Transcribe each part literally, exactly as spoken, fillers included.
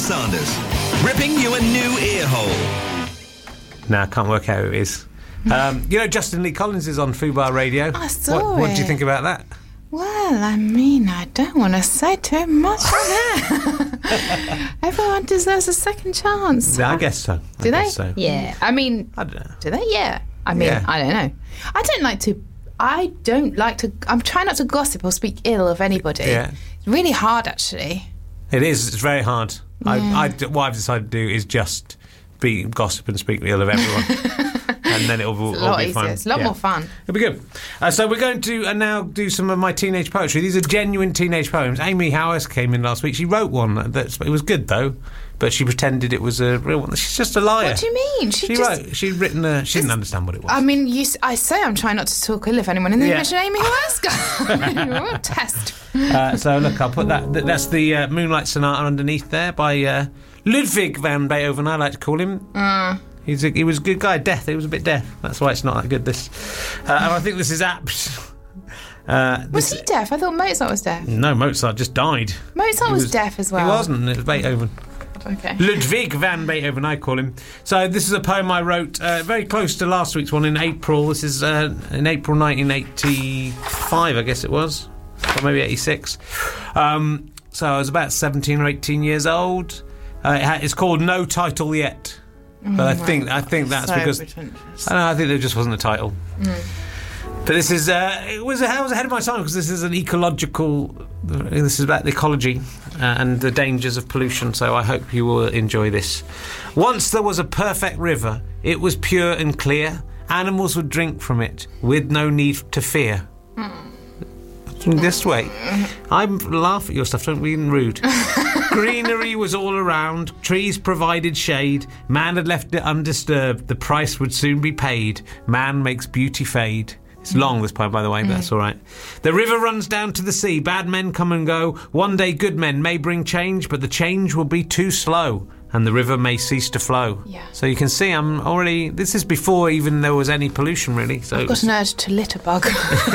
Sanders, ripping you a new ear hole. No, I can't work out who it is. Um, you know, Justin Lee Collins is on Fubar Radio. I saw what, what it. do you think about that? Well, I mean, I don't want to say too much on that. Everyone deserves a second chance. Yeah, I guess so. I Do they? guess so. Yeah. I mean, I don't know. do they? Yeah. I mean, Yeah. I don't know. I don't like to. I don't like to. I'm trying not to gossip or speak ill of anybody. Yeah. It's really hard, actually. It is. It's very hard. Yeah. I, I, what I've decided to do is just be gossip and speak ill of everyone. And then it'll all, It's a all lot be easier. fun. It's a lot Yeah. more fun. It'll be good. Uh, so we're going to uh, now do some of my teenage poetry. These are genuine teenage poems. Amy Howes came in last week. She wrote one. That's, it was good, though. But she pretended it was a real one. She's just a liar. What do you mean? She, She, just. wrote. She'd written a... She didn't understand what it was. I mean, you. s- I say I'm trying not to talk ill of anyone, and then Yeah. you mention Amy Huasca. What test? Uh, so look, I'll put that. th- That's the uh, Moonlight Sonata underneath there by uh, Ludwig van Beethoven. I like to call him. Uh, He's a, he was a good guy. Deaf. He was a bit deaf. That's why it's not that good. This. Uh, and I think this is apt. Uh, was this, he deaf? I thought Mozart was deaf. No, Mozart just died. Mozart He was, deaf as well. He wasn't. It was Beethoven. Okay. Ludwig van Beethoven, I call him. So this is a poem I wrote uh, very close to last week's one in April. This is uh, in April nineteen eighty-five, I guess it was, or maybe eighty-six. Um, so I was about seventeen or eighteen years old. Uh, it ha- it's called No Title Yet, but I think I think that's So because pretentious. I don't know. I think there just wasn't a title. Mm. But this is uh, it was I was ahead of my time because this is an ecological. This is about the ecology uh, and the dangers of pollution. So I hope you will enjoy this. Once there was a perfect river. It was pure and clear. Animals would drink from it with no need to fear. Mm. This way, I laugh at your stuff. Don't be rude. Greenery was all around. Trees provided shade. Man had left it undisturbed. The price would soon be paid. Man makes beauty fade. It's long, this poem, by the way, but that's all right. The river runs down to the sea. Bad men come and go. One day good men may bring change, but the change will be too slow, and the river may cease to flow. Yeah. So you can see I'm already... This is before even there was any pollution, really. So I've got an urge to litterbug.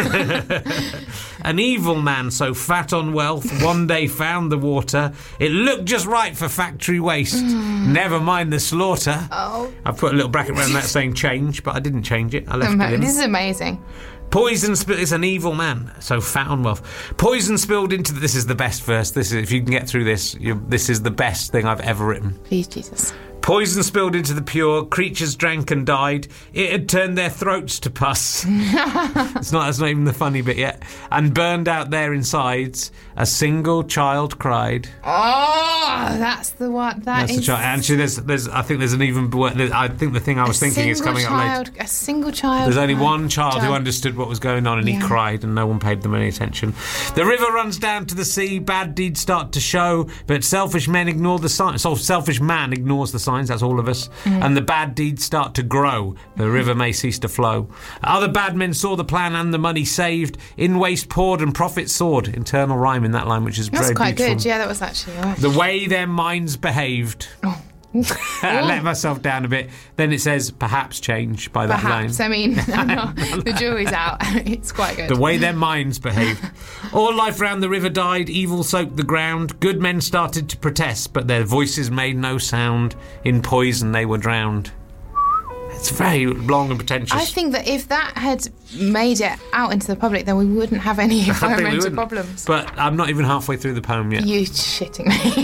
An evil man so fat on wealth one day found the water. It looked just right for factory waste. Mm. Never mind the slaughter. Oh. I put a little bracket around that saying change, but I didn't change it. I left it in. This is amazing. Poison spilled. It's an evil man, so fat on wealth. Poison spilled into the, this is the best verse. This is, if you can get through this, you, this is the best thing I've ever written. Please, Jesus. Poison spilled into the pure, creatures drank and died. It had turned their throats to pus. It's not, that's not even the funny bit yet. And burned out their insides. A single child cried. Oh, that's the one. That That's is the child. Actually, there's, there's, I think there's an even. there's- I think the thing I was a thinking is single coming child, up later. A single child. There's only cried. one child who Child. understood what was going on, and he Yeah. cried, and no one paid them any attention. The river runs down to the sea. Bad deeds start to show, but selfish men ignore the signs. So selfish man ignores the signs. That's all of us. Mm. And the bad deeds start to grow. The river may cease to flow. Other bad men saw the plan and the money saved. In waste poured and profit soared. Internal rhyme in that line, which is That's very quite beautiful. good. Yeah, that was actually right. The way their minds behaved. Oh. I let myself down a bit. Then it says perhaps change by that line. Perhaps. I mean, I'm not, the jury's out. It's quite good. The way their minds behaved. All life round the river died. Evil soaked the ground. Good men started to protest, but their voices made no sound. In poison they were drowned. It's very long and pretentious. I think that if that had made it out into the public, then we wouldn't have any I think we environmental wouldn't. problems. But I'm not even halfway through the poem yet. You shitting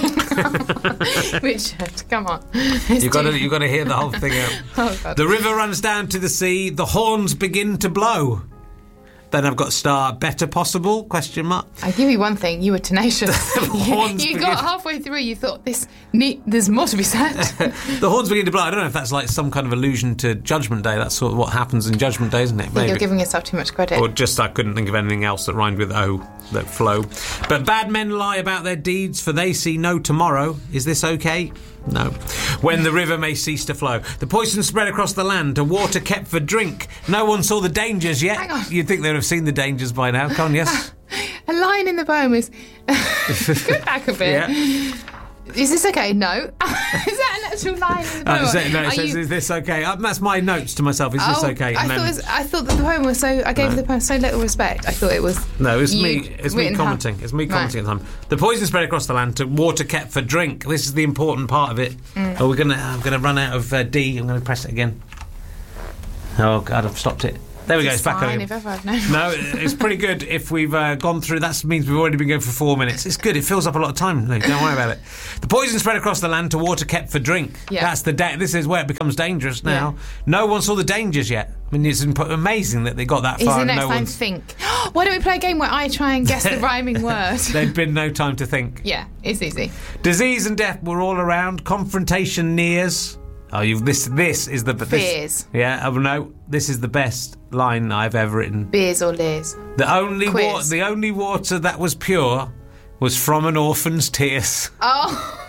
me. Richard, come on. It's You've got to, too- you've got to hear the whole thing out. Oh, God. The river runs down to the sea. The horns begin to blow. Then I've got star better possible question mark. I give you one thing, you were tenacious. horns you begin- got halfway through, you thought this need, there's more to be said. The horns begin to blow. I don't know if that's like some kind of allusion to Judgment Day. That's sort of what happens in Judgment Day, isn't it? I think you're giving yourself too much credit. Or just I couldn't think of anything else that rhymed with O, that flow. But bad men lie about their deeds, for they see no tomorrow. Is this okay? No. When the river may cease to flow. The poison spread across the land, to water kept for drink. No one saw the dangers yet. Hang on. You'd think they'd have seen the dangers by now. Come on, yes? A line in the poem is... Go back a bit. Yeah. Is this okay? No. Is that actual line in the Uh, poem. so, no, it Are says, you- "Is this okay?" Uh, that's my notes to myself. Is Oh, this okay? I And thought, then- it was, I thought that the poem was so. I gave No. the poem so little respect. I thought it was. No, it's you me. It's me written commenting. how- It's me Right. commenting at the time. The poison spread across the land to water kept for drink. This is the important part of it. Mm. Oh, we're gonna. I'm gonna run out of uh, D. I'm gonna press it again. Oh God, I've stopped it. There we go. It's back on Fine, again. if ever I've known. No, it's pretty good if we've uh, gone through. That means we've already been going for four minutes. It's good. It fills up a lot of time. No, don't worry about it. The poison spread across the land to water kept for drink. Yeah. That's the. Da- this is where it becomes dangerous now. Yeah. No one saw the dangers yet. I mean, it's imp- amazing that they got that Is far. the and next no time one's. think? Why don't we play a game where I try and guess the rhyming word? There'd been no time to think. Yeah, it's easy. Disease and death were all around. Confrontation nears. Oh, you. This. This is the. This, Fears. Yeah. Oh no. This is the best line I've ever written. Beers or leers. The only. Quiz. Wa- the only water that was pure was from an orphan's tears. Oh.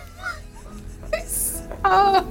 oh.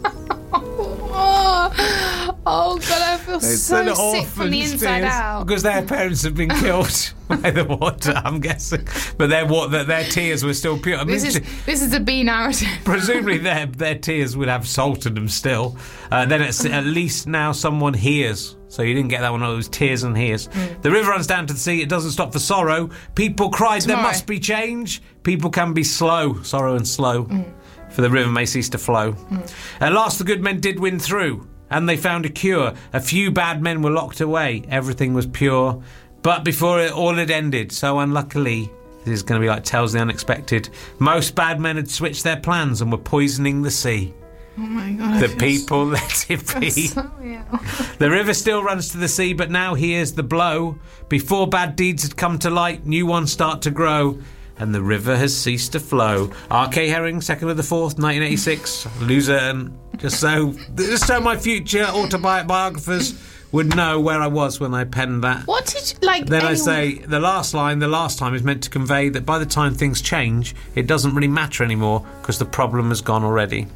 Oh God, I feel so sick from the inside out. Because their parents have been killed by the water, I'm guessing. But their water, their tears were still pure. I mean, This is this is a B narrative. presumably their their tears would have salt in them still. Uh, then it's, at least now someone hears. So you didn't get that one. Oh, it was tears and hears. Mm. The river runs down to the sea. It doesn't stop for sorrow. People cried, Tomorrow. there must be change. People can be slow. Sorrow and slow. Mm. For the river may cease to flow. At last the good men did win through, and they found a cure. A few bad men were locked away. Everything was pure. But before it all had ended, so unluckily, this is going to be like Tales of the Unexpected, most bad men had switched their plans and were poisoning the sea. Oh my God. I The feel people let it so- be. so ill. The river still runs to the sea, but now here's the blow. Before bad deeds had come to light, new ones start to grow, and the river has ceased to flow. R K Herring, second of the fourth, nineteen eighty-six. Luzerne. Just so, just so my future autobiographers would know where I was when I penned that. What did you, like? Then I anyone- say the last line, the last time, is meant to convey that by the time things change, it doesn't really matter anymore because the problem has gone already.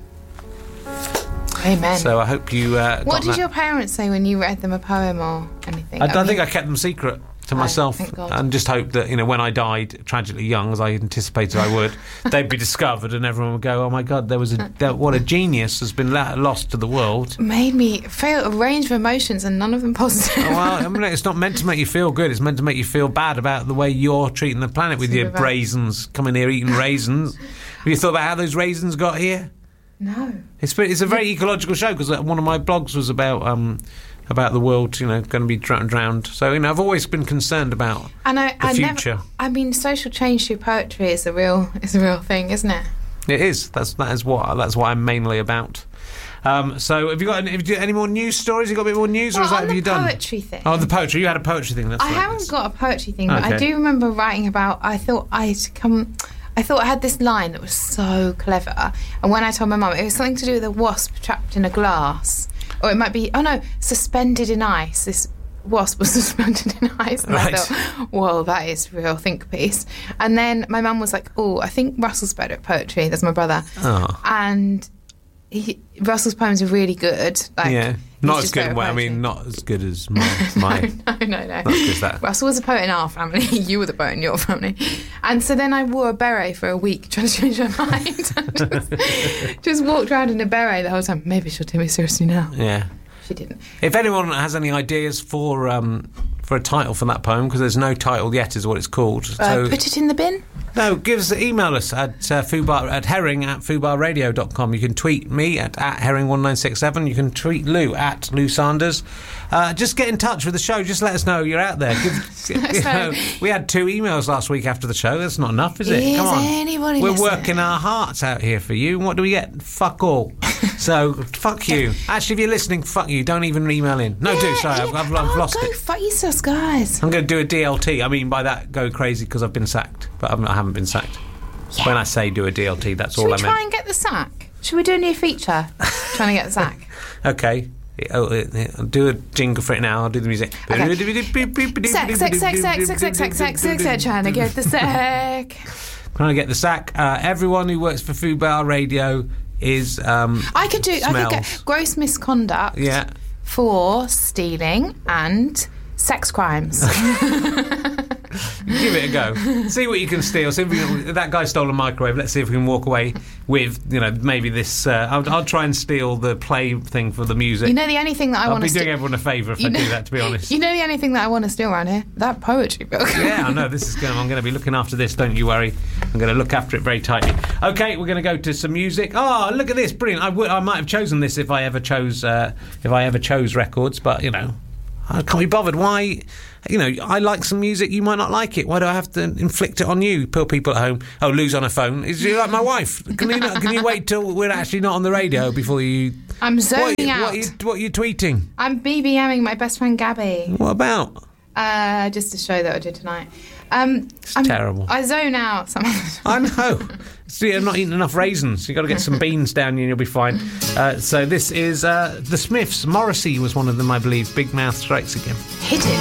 Amen. So I hope you. Uh, what got did that. your parents say when you read them a poem or anything? I don't mean, think I kept them secret to Oh, myself, thank God. and just hoped that, you know, when I died tragically young, as I anticipated I would, they'd be discovered, and everyone would go, "Oh my God, there was a there, what a genius has been la- lost to the world." made me feel a range of emotions and none of them positive. Oh, well, I mean, it's not meant to make you feel good. It's meant to make you feel bad about the way you're treating the planet with your Super bad. raisins coming here eating raisins. Have you thought about how those raisins got here? No. It's it's a very ecological show because one of my blogs was about um about the world, you know, going to be dr- drowned. So, you know, I've always been concerned about And I, the I future. Never, I mean, social change through poetry is a real is a real thing, isn't it? It is. That's that is what that's what I'm mainly about. Um, so, have you got any, have you got any more news stories? You got a bit more news, or Well, is that on have the you done? poetry thing. Oh, the poetry. You had a poetry thing. That's I right. haven't got a poetry thing, but I Okay. do remember writing about. I thought I'd come. I thought I had this line that was so clever, and when I told my mum, it was something to do with a wasp trapped in a glass, or it might be. Oh no, suspended in ice. This wasp was suspended in ice, and Right. I thought, whoa, that is real think piece. And then my mum was like, oh, I think Russell's better at poetry. That's my brother, Oh. and he, Russell's poems are really good. Like, Yeah, he's not as just good. better at Well, I poetry. mean, not as good as my. my no, no, no. Not as good as that. Russell was a poet in our family. You were the poet in your family. And so then I wore a beret for a week trying to change my mind. just, just walked around in a beret the whole time. Maybe she'll take me seriously now. Yeah. She didn't. If anyone has any ideas for um, for a title for that poem, because there's no title yet, is what it's called. Uh, So put it in the bin. no, give us email us at uh, fubar at herring at fubarradio dot com. You can tweet me at, at herring one nine six seven. You can tweet Lou at Lou Sanders. Uh, just get in touch with the show. Just let us know you're out there. Give, you know, we had two emails last week after the show. That's not enough, is it? Is Come on. anybody We're listening? working our hearts out here for you. And what do we get? Fuck all. So, fuck you. Actually, if you're listening, fuck you. Don't even email in. No, do. Sorry, yeah. I've, I've, I've oh, lost go it. fuck yourselves, guys. I'm going to do a D L T. I mean, by that, go crazy because I've been sacked. But I'm, I haven't been sacked. Yeah. When I say do a D L T, that's Should all we I try meant. and get the sack? Should we do a new feature? Trying to get the sack. Okay. Oh, uh, I'll do a jingle for it now. I'll do the music. Okay. Sex, sex, sex, sex, sex, sex, sex, sex, sex, sex, trying to get the sack. Trying to get the sack. Uh, everyone who works for Fubar Radio is. Um, I could do. I could smells. get gross misconduct Yeah. for stealing and sex crimes. Give it a go. See what you can steal. See if we can, that guy stole a microwave. Let's see if we can walk away with, you know, maybe this. Uh, I'll, I'll try and steal the play thing for the music. You know the only thing that I I'll want be to doing steal. everyone a favour if You I know- do that. To be honest. You know the only thing that I want to steal around here? That poetry book. Yeah, I know. This is going. I'm going to be looking after this. Don't you worry. I'm going to look after it very tightly. Okay, we're going to go to some music. Oh, look at this! Brilliant. I would. I might have chosen this if I ever chose. Uh, if I ever chose records, but you know, I can't be bothered. Why? You know, I like some music. You might not like it. Why do I have to inflict it on you? Poor people at home. Oh, Lou's on her phone. Is you like my wife? Can you not, can you wait till we're actually not on the radio before you? I'm zoning what, out. What are, you, what are you tweeting? I'm BBMing my best friend Gabby. What about? Uh, just a show that I did tonight. Um, It's I'm, terrible. I zone out some of the I know. See, I'm not eating enough raisins. You've got to get some beans down you and you'll be fine. Uh, so this is uh, The Smiths. Morrissey was one of them, I believe. Big Mouth Strikes Again. Hit it.